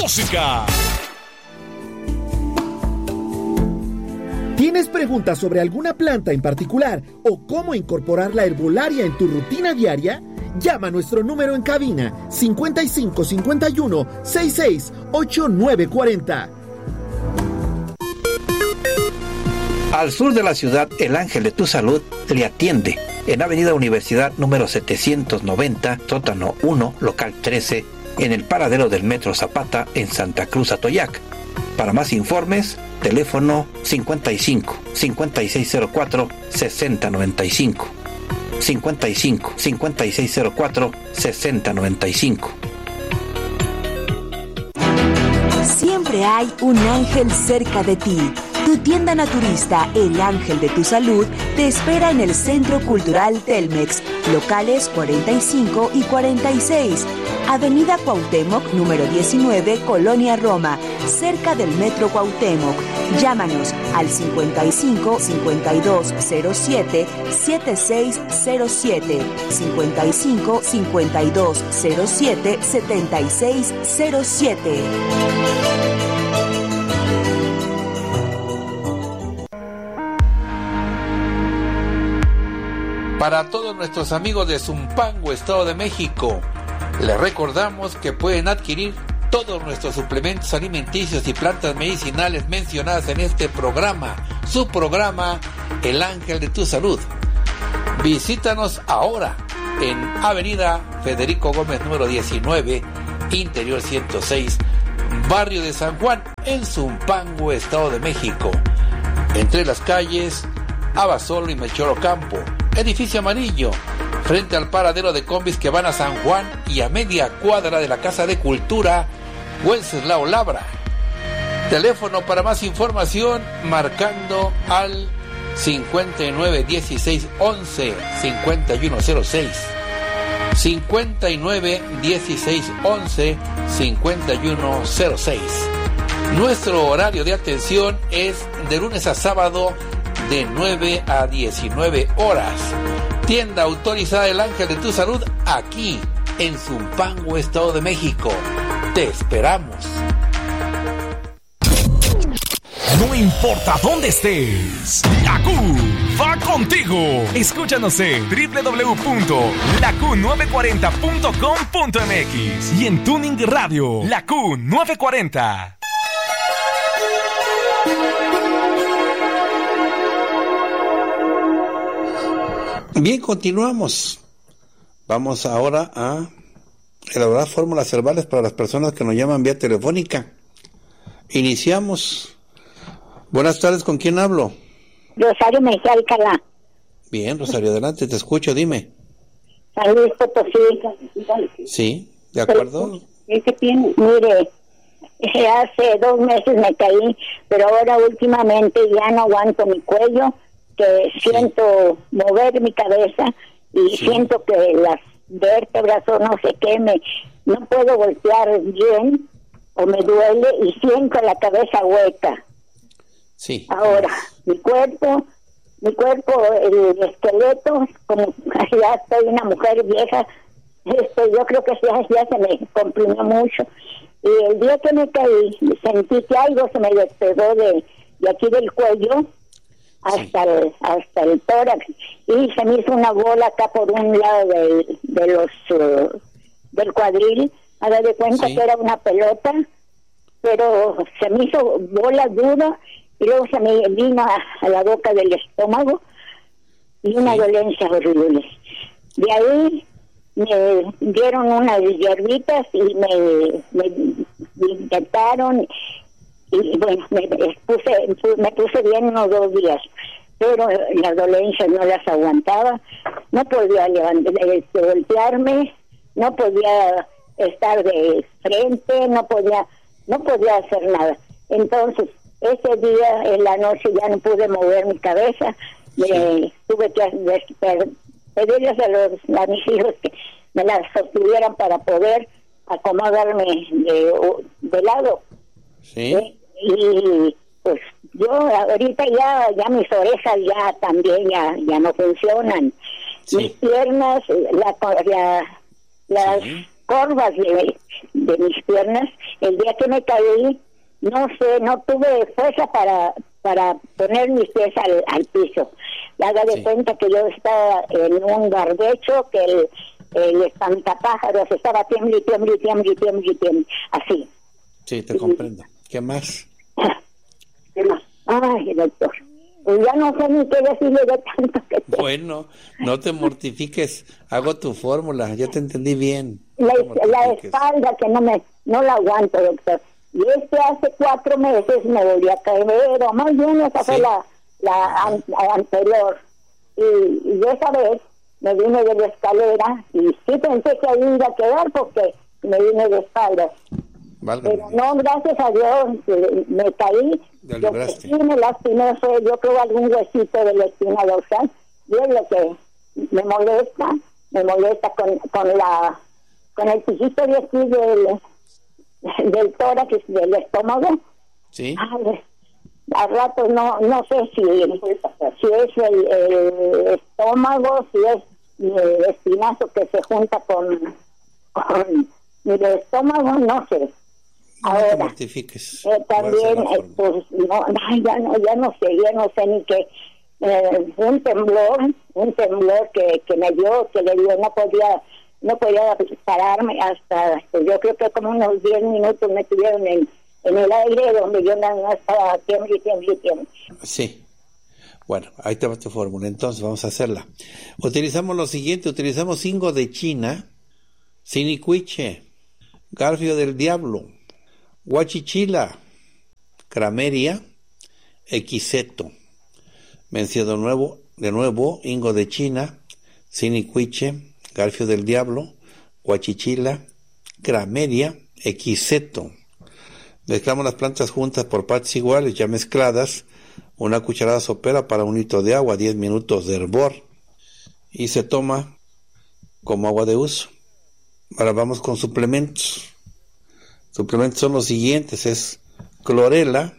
música. ¿Tienes preguntas sobre alguna planta en particular o cómo incorporar la herbolaria en tu rutina diaria? Llama a nuestro número en cabina 55 51 66 8940. Al sur de la ciudad, el Ángel de tu Salud le atiende en Avenida Universidad número 790, sótano 1, local 13, en el paradero del Metro Zapata en Santa Cruz, Atoyac. Para más informes, teléfono 55 5604 6095. 55 5604 6095. Siempre hay un ángel cerca de ti. Tu tienda naturista, El Ángel de tu Salud, te espera en el Centro Cultural Telmex, locales 45 y 46, Avenida Cuauhtémoc, número 19, Colonia Roma, cerca del Metro Cuauhtémoc. Llámanos al 55 5207 7607, 55 5207 7607. Para todos nuestros amigos de Zumpango, Estado de México, les recordamos que pueden adquirir todos nuestros suplementos alimenticios y plantas medicinales mencionadas en este programa, su programa El Ángel de tu Salud. Visítanos ahora en Avenida Federico Gómez número 19, Interior 106, Barrio de San Juan, en Zumpango, Estado de México, entre las calles Abasolo y Melchor Ocampo. Edificio amarillo, frente al paradero de combis que van a San Juan y a media cuadra de la Casa de Cultura Wenceslao Labra. Teléfono para más información marcando al 59 16 11 5106, 59 16 11 5106. Nuestro horario de atención es de lunes a sábado de 9 a 19 horas. Tienda autorizada El Ángel de tu Salud, aquí en Zumpango, Estado de México. Te esperamos. No importa dónde estés, la Q va contigo. Escúchanos en www.laQ940.com.mx y en Tuning Radio, la Q940. Bien, continuamos. Vamos ahora a elaborar fórmulas herbales para las personas que nos llaman vía telefónica. Iniciamos. Buenas tardes, ¿con quién hablo? Rosario Mejía Alcalá. Bien, Rosario, adelante, te escucho, dime. San Luis Potosí. Sí, ¿de acuerdo? Mire, hace 2 meses me caí, pero ahora últimamente ya no aguanto mi cuello, que siento mover mi cabeza y siento que las vértebras o no sé qué, no puedo voltear bien o me duele y siento la cabeza hueca. Sí. Ahora, mi cuerpo, el esqueleto, como ya estoy una mujer vieja, yo creo que ya se me comprimió mucho. Y el día que me caí, sentí que algo se me despegó de aquí del cuello hasta el tórax, y se me hizo una bola acá por un lado del cuadril. Haga de cuenta que era una pelota, pero se me hizo bola dura y luego se me vino a la boca del estómago y una dolencia horrible. De ahí me dieron unas hierbitas y me inyectaron. Y bueno, me puse bien unos 2 días, pero las dolencias no las aguantaba, no podía voltearme, no podía estar de frente, no podía hacer nada. Entonces, ese día en la noche ya no pude mover mi cabeza, tuve que pedirles a mis hijos que me las sostuvieran para poder acomodarme de lado. Sí. Y pues yo ahorita ya mis orejas ya también ya no funcionan. Mis piernas, las corvas de mis piernas. El día que me caí, no sé, no tuve fuerza para poner mis pies al piso. Y haga de cuenta que yo estaba en un barbecho, que el espantapájaros estaba tiemble, así. Sí, te comprendo. ¿Qué más? ¿Qué más? Ay, doctor, pues ya no sé ni qué decirle de tanto que tengo. Bueno, no te mortifiques, hago tu fórmula, ya te entendí bien. La espalda que no la aguanto, doctor. Y hace 4 meses me volví a caer, o más bien esa fue la anterior. Y esa vez me vine de la escalera y sí pensé que ahí iba a quedar porque me vine de espaldas. Válgame. Pero no, gracias a Dios, me caí. Lo que sí me lastimé fue, yo creo, algún huesito de la espina dorsal. Y es lo que me molesta con el pijito de aquí del tórax, del estómago. Sí. Ay, a ratos no sé si es el estómago, si es el espinazo que se junta con el estómago, no sé. Ahora, no te mortifiques. También, pues, ya no sé ni qué. Un temblor que me dio, que le dio, no podía pararme hasta, pues, yo creo que como unos 10 minutos me tuvieron en el aire, donde yo no estaba tiemble. Sí. Bueno, ahí te va tu fórmula, entonces vamos a hacerla. Utilizamos lo siguiente, utilizamos hingo de China, sinicuiche, garfio del diablo, guachichila, crameria, equiseto. Menciono de nuevo, hingo de China, sinicuiche, garfio del diablo, guachichila, crameria, equiseto. Mezclamos las plantas juntas por partes iguales, ya mezcladas, una cucharada sopera para 1 litro de agua, 10 minutos de hervor, y se toma como agua de uso. Ahora vamos con suplementos. Suplementos son los siguientes, es clorela,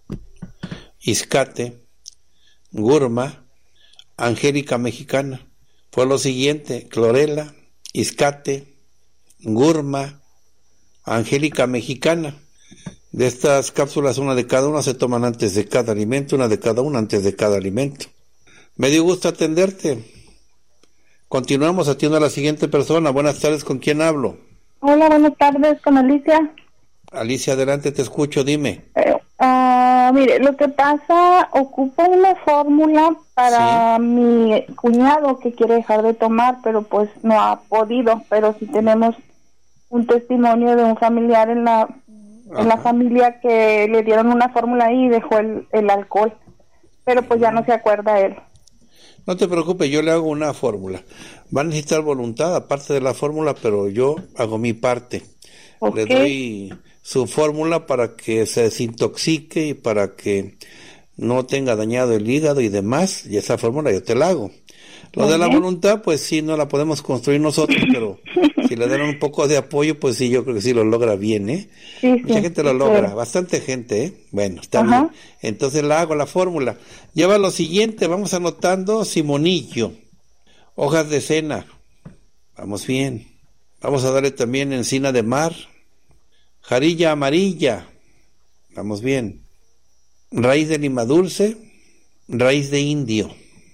iscate, gurma, angélica mexicana. Fue lo siguiente, clorela, iscate, gurma, angélica mexicana. De estas cápsulas, una de cada una se toman antes de cada alimento, una de cada una antes de cada alimento. Me dio gusto atenderte. Continuamos atendiendo a la siguiente persona. Buenas tardes, ¿con quién hablo? Hola, buenas tardes, con Alicia. Alicia, adelante, te escucho, dime. Mire, lo que pasa, ocupo una fórmula para mi cuñado que quiere dejar de tomar, pero pues no ha podido, pero sí tenemos un testimonio de un familiar en la familia que le dieron una fórmula y dejó el alcohol, pero pues ya no se acuerda él. No te preocupes, yo le hago una fórmula. Va a necesitar voluntad aparte de la fórmula, pero yo hago mi parte. Le doy su fórmula para que se desintoxique y para que no tenga dañado el hígado y demás, y esa fórmula yo te la hago. Lo de la voluntad, pues sí, no la podemos construir nosotros, pero si le dan un poco de apoyo, pues sí, yo creo que sí lo logra bien, ¿eh? Sí, mucha gente lo logra, bastante gente, ¿eh? Bueno, está bien. Entonces la hago, la fórmula. Lleva lo siguiente, vamos anotando: simonillo, hojas de cena, vamos bien. Vamos a darle también encina de mar, jarilla amarilla, vamos bien. Raíz de lima dulce, raíz de indio.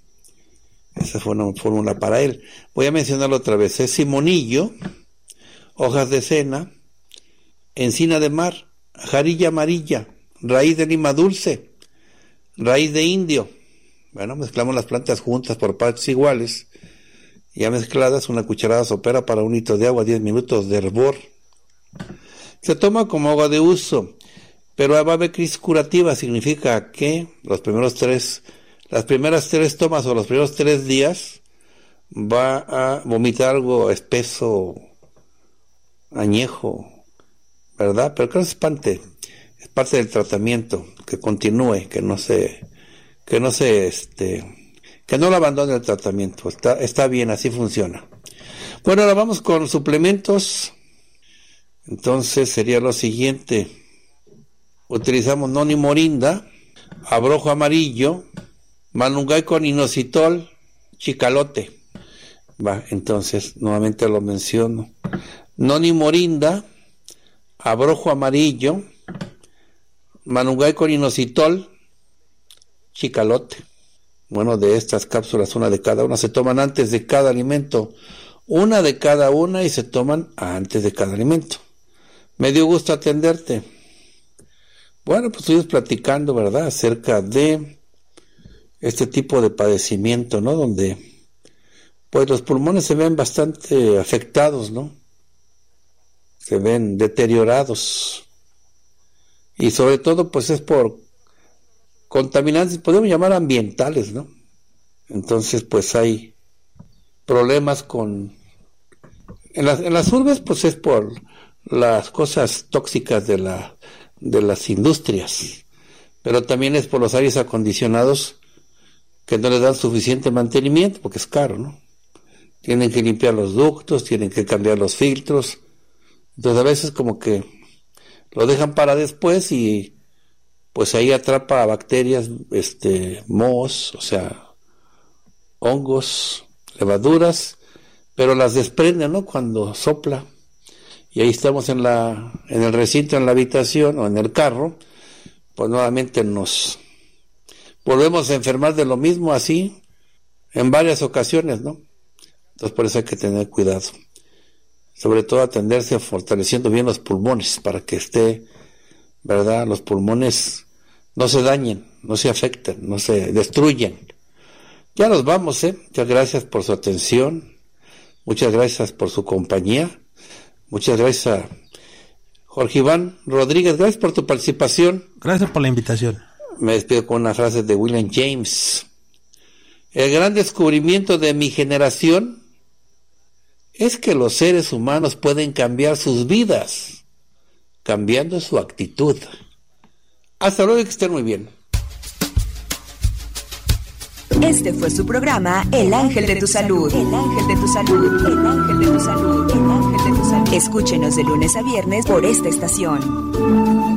Esa fue una fórmula para él. Voy a mencionarlo otra vez. Es simonillo, hojas de cena, encina de mar, jarilla amarilla, raíz de lima dulce, raíz de indio. Bueno, mezclamos las plantas juntas por partes iguales. Ya mezcladas, una cucharada sopera para 1 litro de agua, 10 minutos de hervor. Se toma como agua de uso, pero va a haber crisis curativa. Significa que las primeras 3 tomas o los primeros 3 días va a vomitar algo espeso, añejo, ¿verdad? Pero que no se espante, es parte del tratamiento, que continúe, que no lo abandone el tratamiento. Está bien, así funciona. Bueno, ahora vamos con suplementos. Entonces sería lo siguiente: utilizamos noni morinda, abrojo amarillo, malungay con inositol, chicalote. Entonces nuevamente lo menciono: noni morinda, abrojo amarillo, manungay con inositol, chicalote. Bueno, de estas cápsulas, una de cada una, se toman antes de cada alimento, una de cada una y se toman antes de cada alimento. Me dio gusto atenderte. Bueno, pues estuvimos platicando, ¿verdad?, acerca de este tipo de padecimiento, ¿no?, donde pues los pulmones se ven bastante afectados, ¿no?, se ven deteriorados, y sobre todo pues es por contaminantes, podemos llamar ambientales, ¿no? Entonces pues hay problemas en las urbes, pues es por las cosas tóxicas de las industrias, pero también es por los aires acondicionados que no les dan suficiente mantenimiento porque es caro, ¿no? Tienen que limpiar los ductos, tienen que cambiar los filtros, entonces a veces como que lo dejan para después y pues ahí atrapa bacterias, mohos, o sea, hongos, levaduras, pero las desprenden, ¿no?, cuando sopla. Y ahí estamos en el recinto, en la habitación o en el carro, pues nuevamente nos volvemos a enfermar de lo mismo, así en varias ocasiones, ¿no? Entonces por eso hay que tener cuidado, sobre todo atenderse fortaleciendo bien los pulmones para que esté, ¿verdad?, los pulmones no se dañen, no se afecten, no se destruyen. Ya nos vamos, muchas gracias por su atención, muchas gracias por su compañía. Muchas gracias a Jorge Iván Rodríguez, gracias por tu participación. Gracias por la invitación. Me despido con una frase de William James. El gran descubrimiento de mi generación es que los seres humanos pueden cambiar sus vidas, cambiando su actitud. Hasta luego y que estén muy bien. Este fue su programa El Ángel de tu Salud. El Ángel de tu Salud. El Ángel de tu Salud. El Ángel de tu Salud. Escúchenos de lunes a viernes por esta estación.